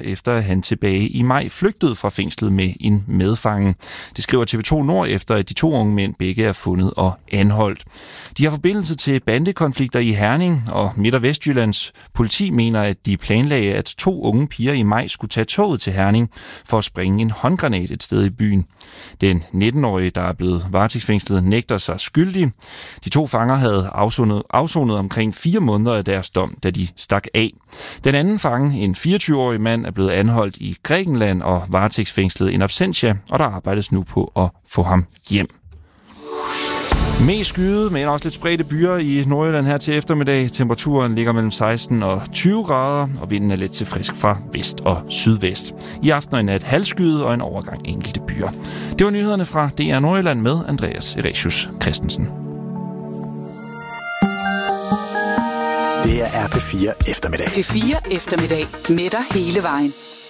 efter at han tilbage i maj flygtede fra fængslet med en medfange. Det skriver TV2 Nord efter, at de 2 unge mænd begge er fundet og anholdt. De har forbindelse til bandekonflikter i Herning, og Midt- og Vestjyllands politi mener, at de planlagde, at 2 unge piger i maj skulle tage toget til Herning for at springe en håndgranat et sted i byen. Den 19-årige, der er blevet varetægtsfængslet, nægter sig skyldig. De 2 fanger havde afsonet omkring 4 måneder af deres dom, da de stak af. Den anden fange, en 24-årig mand, er blevet anholdt i Grækenland og varetægtsfængslet in absentia, og der arbejdes nu på at få ham hjem. Mest skyet, men også lidt spredte byer i Nordjylland her til eftermiddag. Temperaturen ligger mellem 16 og 20 grader, og vinden er let til frisk fra vest og sydvest. I aften og i nat halvskyet og en overgang enkelte byer. Det var nyhederne fra DR Nordjylland med Andreas Eresius Christensen. Det er P4 eftermiddag. P4 eftermiddag med dig hele vejen.